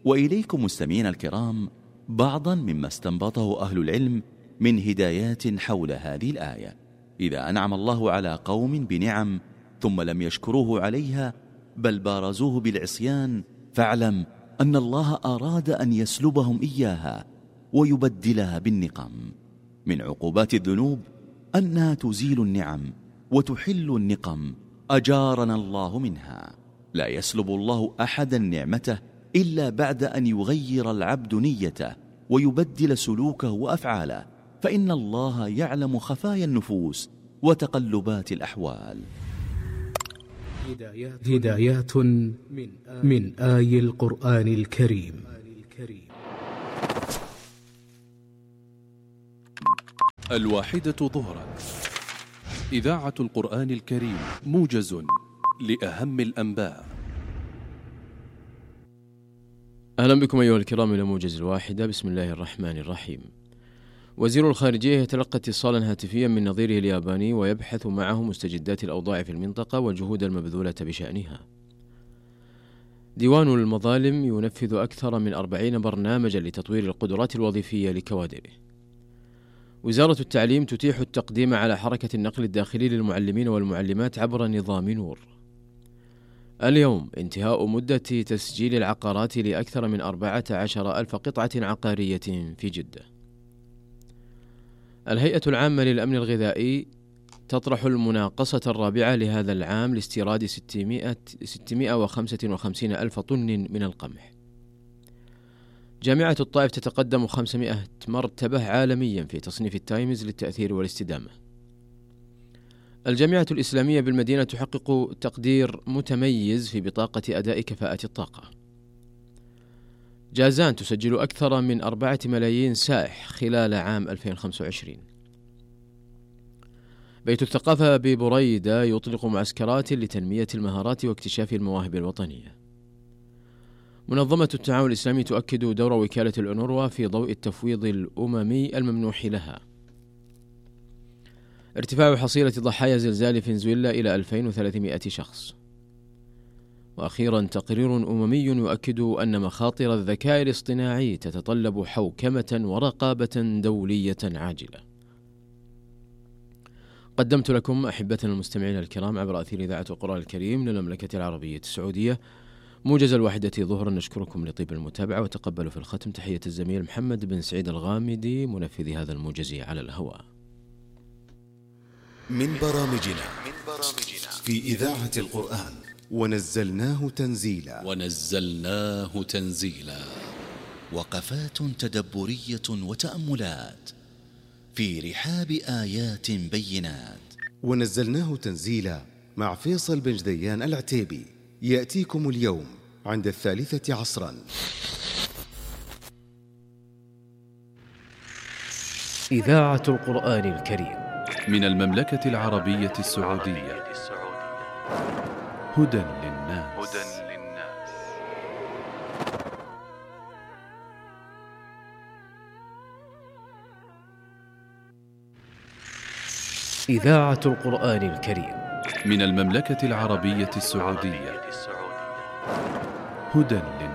وإليكم مستمعين الكرام بعضا مما استنبطه أهل العلم من هدايات حول هذه الآية. إذا أنعم الله على قوم بنعم ثم لم يشكروه عليها بل بارزوه بالعصيان، فاعلم أن الله أراد أن يسلبهم إياها ويبدلها بالنقم. من عقوبات الذنوب أنها تزيل النعم وتحل النقم، أجارنا الله منها. لا يسلب الله أحدا نعمته إلا بعد أن يغير العبد نيته ويبدل سلوكه وأفعاله، فإن الله يعلم خفايا النفوس وتقلبات الأحوال. هدايات من آي القرآن الكريم. الواحدة ظهرا، إذاعة القرآن الكريم، موجز لأهم الأنباء. أهلا بكم أيها الكرام إلى موجز الواحدة. بسم الله الرحمن الرحيم. وزير الخارجية يتلقى اتصالا هاتفيا من نظيره الياباني ويبحث معه مستجدات الأوضاع في المنطقة والجهود المبذولة بشأنها. ديوان المظالم ينفذ أكثر من 40 برنامجا لتطوير القدرات الوظيفية لكوادره. وزارة التعليم تتيح التقديم على حركة النقل الداخلي للمعلمين والمعلمات عبر نظام نور. اليوم انتهاء مدة تسجيل العقارات لأكثر من 14,000 قطعة عقارية في جدة. الهيئة العامة للأمن الغذائي تطرح المناقصة الرابعة لهذا العام لاستيراد 655 ألف طن من القمح. جامعة الطائف تتقدم 500 مرتبة عالميا في تصنيف التايمز للتأثير والاستدامة. الجامعة الإسلامية بالمدينة تحقق تقدير متميز في بطاقة أداء كفاءة الطاقة. جازان تسجل أكثر من 4 ملايين سائح خلال عام 2025. بيت الثقافة ببريدة يطلق معسكرات لتنمية المهارات واكتشاف المواهب الوطنية. منظمة التعاون الإسلامي تؤكد دور وكالة الأونروا في ضوء التفويض الأممي الممنوح لها. ارتفاع حصيلة ضحايا زلزال فنزويلا إلى 2300 شخص. وأخيرا تقرير أممي يؤكد أن مخاطر الذكاء الاصطناعي تتطلب حوكمة ورقابة دولية عاجلة. قدمت لكم أحبتنا المستمعين الكرام عبر أثير إذاعة القرآن الكريم للمملكة العربية السعودية موجز الواحدة ظهرا. نشكركم لطيب المتابعة وتقبلوا في الختم تحية الزميل محمد بن سعيد الغامدي منفذ هذا الموجز على الهواء. من برامجنا في إذاعة القرآن ونزلناه تنزيلا. وقفات تدبرية وتأملات في رحاب آيات بينات. ونزلناه تنزيلا مع فيصل بن جديان العتيبي، يأتيكم اليوم عند 3 عصرا. إذاعة القرآن الكريم من المملكة العربية السعودية. هدى للناس. إذاعة القرآن الكريم من المملكة العربية السعودية. هدى للناس.